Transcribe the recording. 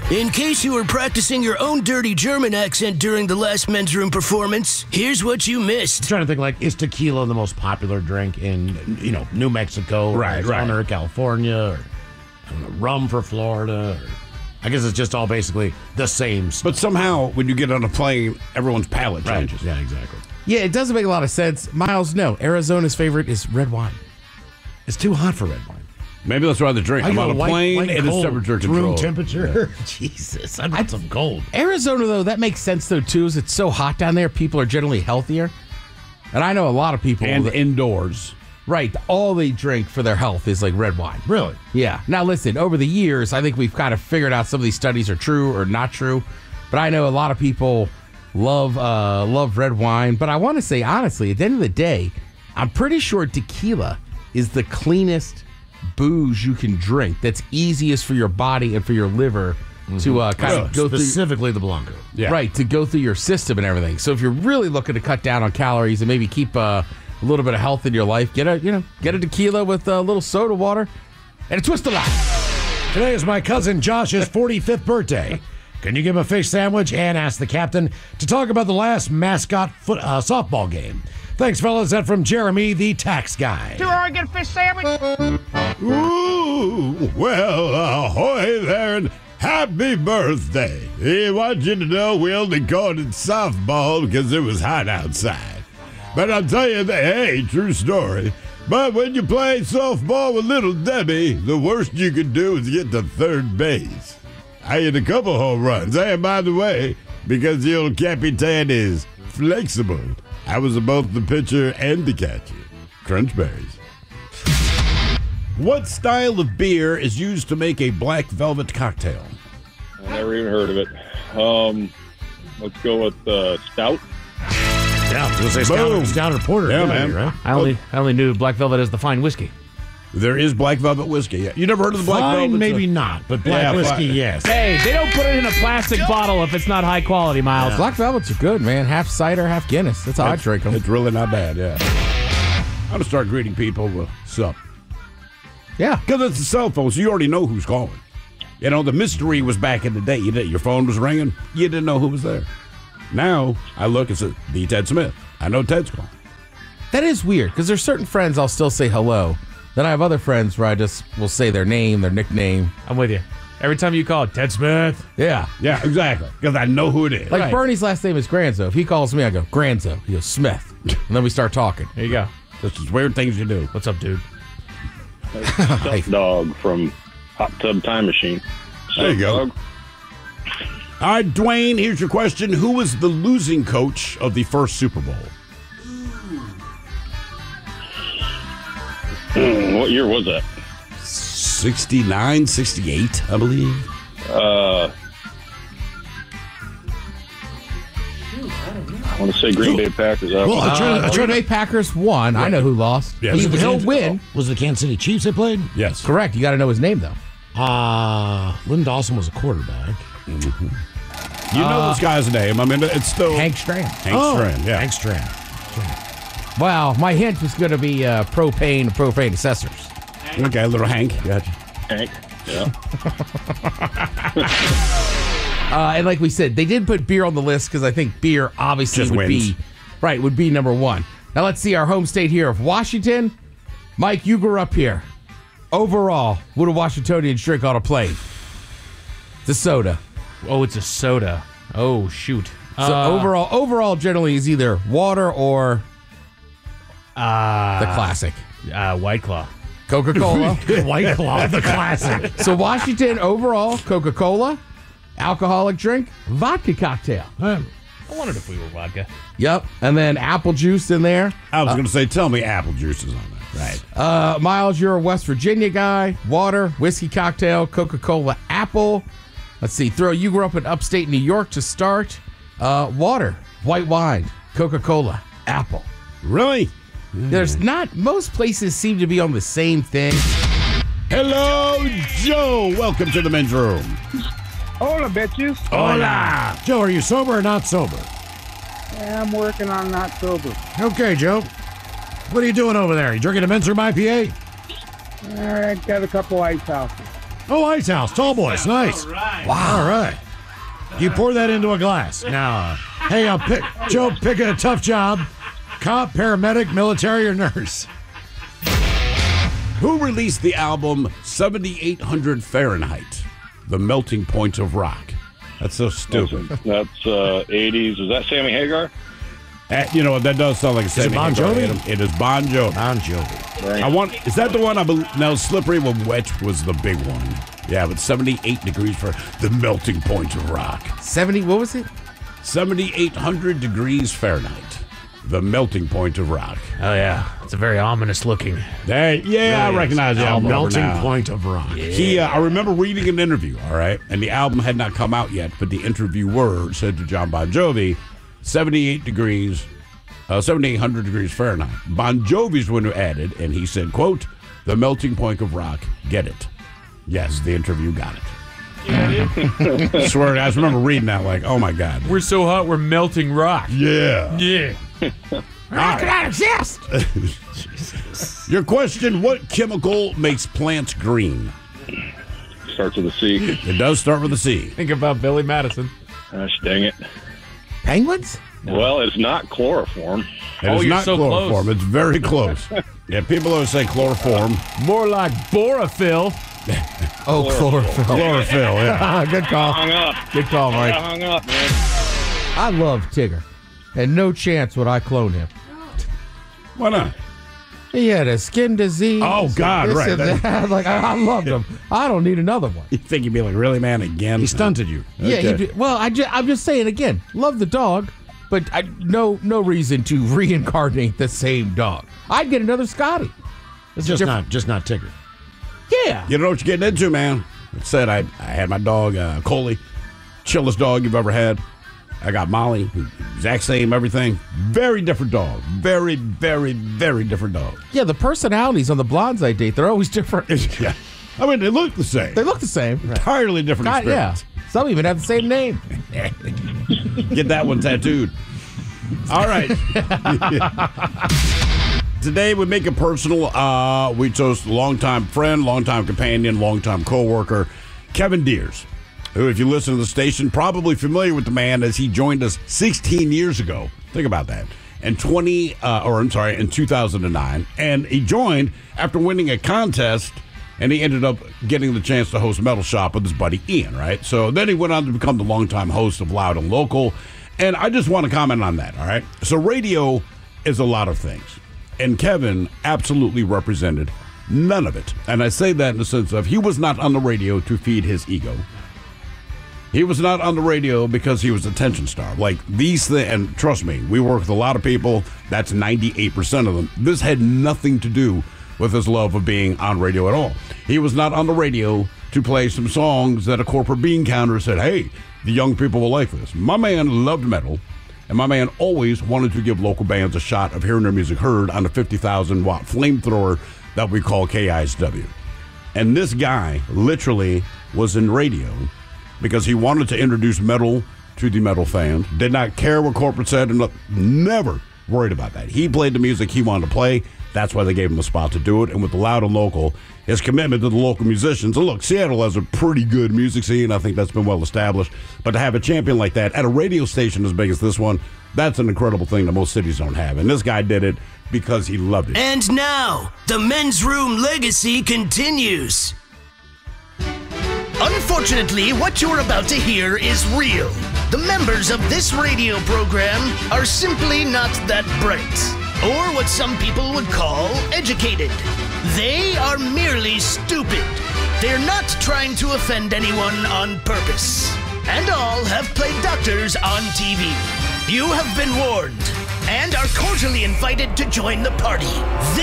In case you were practicing your own dirty German accent during the last men's room performance, here's what you missed. I'm trying to think, like, is tequila the most popular drink in, New Mexico, or Arizona, or California, or I don't know, rum for Florida? I guess it's just all basically the same stuff. But somehow, when you get on a plane, everyone's palate changes. Yeah, exactly. Yeah, it doesn't make a lot of sense. Miles, no. Arizona's favorite is red wine. It's too hot for red wine. Maybe that's why they drink. I'm on a plane and it's temperature control. Room temperature. Yeah. Jesus, I'd want some cold. Arizona, though, that makes sense, though, too, is it's so hot down there. People are generally healthier. And I know a lot of people. And indoors. Right. All they drink for their health is like red wine. Really? Yeah. Now, listen, over the years, I think we've kind of figured out some of these studies are true or not true. But I know a lot of people love red wine. But I want to say, honestly, at the end of the day, I'm pretty sure tequila is the cleanest booze you can drink. That's easiest for your body and for your liver to kind of go specifically the Blanco. Yeah. Right, to go through your system and everything. So if you're really looking to cut down on calories and maybe keep a little bit of health in your life, get a tequila with a little soda water and a twist of lime. Today is my cousin Josh's 45th birthday. Can you give him a fish sandwich and ask the captain to talk about the last mascot softball game? Thanks, fellas. That from Jeremy, the tax guy. Do I get a fish sandwich? Ooh, well, ahoy there and happy birthday. I want you to know we only called it softball because it was hot outside. But I'll tell you, hey, true story. But when you play softball with Little Debbie, the worst you can do is get to third base. I hit a couple home runs. And by the way, because the old Capitan is flexible, I was both the pitcher and the catcher. Crunch berries. What style of beer is used to make a black velvet cocktail? I never even heard of it. Let's go with stout. Yeah, I was going to say stout or porter. Yeah, man. Right? I only knew black velvet as the fine whiskey. There is black velvet whiskey. Yeah. You never heard of the black velvet? Maybe not, but black whiskey, yes. Hey, they don't put it in a plastic bottle if it's not high quality, Miles. Yeah. Black velvets are good, man. Half cider, half Guinness. That's how I drink them. It's really not bad, yeah. I'm going to start greeting people with sup. Yeah. Because it's a cell phone, so you already know who's calling. You know, the mystery was back in the day. Your phone was ringing. You didn't know who was there. Now, I look and say, the Ted Smith. I know Ted's calling. That is weird, because there's certain friends I'll still say hello. Then I have other friends where I just will say their name, their nickname. I'm with you. Every time you call Ted Smith. Yeah. Yeah, exactly. Because I know who it is. Like Bernie's last name is Granzo. If he calls me, I go, Granzo. He goes, Smith. And then we start talking. There you go. That's just weird things you do. What's up, dude? Stuffed dog from Hot Tub Time Machine. There you go. Dog. All right, Dwayne, here's your question. Who was the losing coach of the first Super Bowl? What year was that? 69, 68, I believe. I want to say Green Bay Packers. Green Bay Packers won. I know who lost. Yes. He'll win. Was it the Kansas City Chiefs they played? Yes. Correct. You got to know his name, though. Lynn Dawson was a quarterback. Mm-hmm. You know this guy's name. I mean, it's still... Hank Strand. Hank Strand, yeah. Hank Strand. Wow, my hint was going to be propane accessors. Okay, little Hank. Gotcha. Hank, yeah. And like we said, they did put beer on the list because I think beer obviously Just would wins. be number one. Now let's see our home state here of Washington. Mike, you grew up here. Overall, what do Washingtonians drink on a plane? It's a soda. Oh, it's a soda. Oh, shoot. So overall, generally is either water or the classic. White Claw. Coca-Cola. White Claw, the classic. So Washington, overall, Coca-Cola, alcoholic drink, vodka cocktail. I wondered if we were vodka. Yep. And then apple juice in there. I was going to say, tell me apple juice is on that. Right. Miles, you're a West Virginia guy. Water, whiskey cocktail, Coca-Cola, apple. Let's see. You grew up in upstate New York to start. Water, white wine, Coca-Cola, apple. Really? There's not, most places seem to be on the same thing. Hello, Joe. Welcome to the men's room. Hola, bitches. Hola. Joe, are you sober or not sober? Yeah, I'm working on not sober. Okay, Joe. What are you doing over there? You drinking a men's room IPA? I got a couple ice houses. Oh, Ice House, tall boys, nice. Wow. All right. You pour that into a glass. Now, hey, Joe, pick a tough job. Cop, paramedic, military, or nurse? Who released the album 7800 Fahrenheit, The Melting Point of Rock? That's so stupid. That's 80s. Is that Sammy Hagar? You know, that does sound like a Sammy Bon Hagar. Jovi? It is Bon Jovi. Bon Jovi. Is that the one I believe? No, Slippery When Wet was the big one. Yeah, but 78 degrees for The Melting Point of Rock. 70, what was it? 7,800 degrees Fahrenheit. The Melting Point of Rock. Oh, yeah. It's a very ominous looking. Hey, yeah, I recognize the album. Melting Point of Rock. Yeah. I remember reading an interview, all right, and the album had not come out yet, but the interviewer said to John Bon Jovi, 7,800 degrees Fahrenheit. Bon Jovi's one who added, and he said, quote, The Melting Point of Rock, get it. Yes, the interview got it. I swear, I just remember reading that like, oh my God. We're so hot, we're melting rock. Yeah. Yeah. Rock cannot exist. Your question, what chemical makes plants green? Starts with a C. It does start with a C. Think about Billy Madison. Gosh dang it. Penguins? Well, it's not chloroform. It is you're not so chloroform. close. It's very close. Yeah, people always say chloroform. More like Borophyll. Oh, chlorophyll. Chlorophyll, yeah. Good call. Hung up. Good call, I Mike. hung up, man. I love Tigger, and no chance would I clone him. Why not? He had a skin disease. Oh, God, this right. and that. Like, I loved him. I don't need another one. You think you'd be like, really, man, again? He stunted you. Yeah, Okay. well, I'm just saying again, love the dog, but no reason to reincarnate the same dog. I'd get another Scotty. It's Just different- not Tigger. Yeah. You don't know what you're getting into, man. It said I had my dog, Coley, chillest dog you've ever had. I got Molly, exact same, everything. Very different dog. Very, very, very different dog. Yeah, the personalities on the blondes I date, they're always different. Yeah. I mean, they look the same. They look the same. Entirely different God, yeah. experience. Some even have the same name. Get that one tattooed. All right. Today we make it personal. We chose longtime friend, longtime companion, longtime co-worker, Kevin Deers, who, if you listen to the station, probably familiar with the man as he joined us 16 years ago. Think about that. In 2009. And he joined after winning a contest, and he ended up getting the chance to host Metal Shop with his buddy Ian, right? So then he went on to become the longtime host of Loud and Local. And I just want to comment on that, all right? So radio is a lot of things. And Kevin absolutely represented none of it. And I say that in the sense of he was not on the radio to feed his ego. He was not on the radio because he was an attention star. Like these things, and trust me, we work with a lot of people. That's 98% of them. This had nothing to do with his love of being on radio at all. He was not on the radio to play some songs that a corporate bean counter said, hey, the young people will like this. My man loved metal. And my man always wanted to give local bands a shot of hearing their music heard on a 50,000-watt flamethrower that we call KISW. And this guy literally was in radio because he wanted to introduce metal to the metal fans, did not care what corporate said, and never worried about that. He played the music he wanted to play. That's why they gave him a spot to do it. And with the Loud and Local, his commitment to the local musicians. And look, Seattle has a pretty good music scene. I think that's been well established. But to have a champion like that at a radio station as big as this one, that's an incredible thing that most cities don't have. And this guy did it because he loved it. And now, the Men's Room legacy continues. Unfortunately, what you're about to hear is real. The members of this radio program are simply not that bright, or what some people would call educated. They are merely stupid. They're not trying to offend anyone on purpose. And all have played doctors on TV. You have been warned and are cordially invited to join the party.